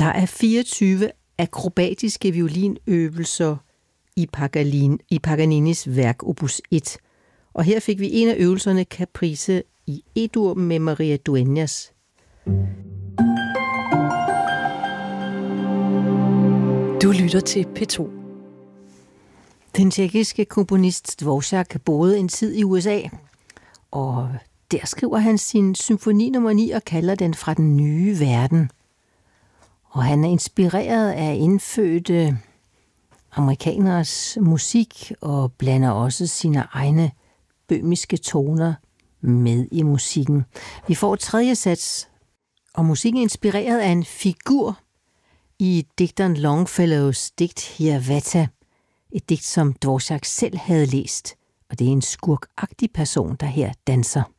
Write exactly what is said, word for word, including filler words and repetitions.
Der er fireogtyve akrobatiske violinøvelser i, Pagalin, i Paganinis værk opus et. Og her fik vi en af øvelserne, Caprice i E-dur med Maria Dueñas. Du lytter til P to. Den tjekkiske komponist Dvořák boede en tid i U S A, og der skriver han sin symfoni nummer ni og kalder den Fra den nye verden. Og han er inspireret af indfødte amerikaneres musik og blander også sine egne bøhmiske toner med i musikken. Vi får tredje sats, og musikken er inspireret af en figur i digteren Longfellows digt Hiawatha, et digt, som Dvořák selv havde læst, og det er en skurkagtig person, der her danser.